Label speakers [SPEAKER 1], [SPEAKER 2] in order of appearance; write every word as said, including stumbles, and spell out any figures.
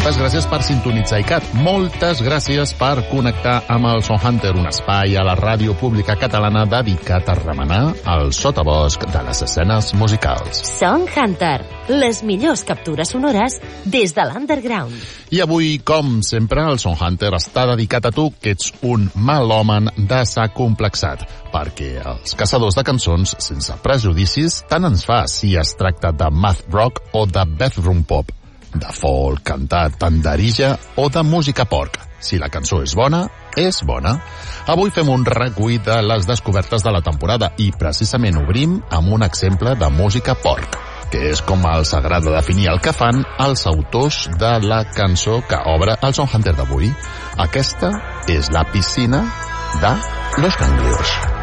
[SPEAKER 1] Moltes gràcies per sintonitzar i cat. Moltes gràcies per connectar amb el Son Hunter, un espai a la ràdio pública catalana dedicat a remenar el sotabosc de les escenes musicals.
[SPEAKER 2] Son Hunter, les millors captures sonores des de l'underground.
[SPEAKER 1] I avui, com sempre, el Son Hunter està dedicat a tu, que ets un malòmen de sac complexat, perquè els caçadors de cançons, sense prejudicis, tant ens fa si es tracta de math rock o de bedroom pop, de folk, cantat, tandarija o de música porc. Si la cançó és bona, és bona. Avui fem un recull de les descobertes de la temporada i precisament obrim amb un exemple de música porc, que és com els agrada definir el que fan els autors de la cançó que obre el Son Hunter d'avui. Aquesta és la piscina de Los Ganglios.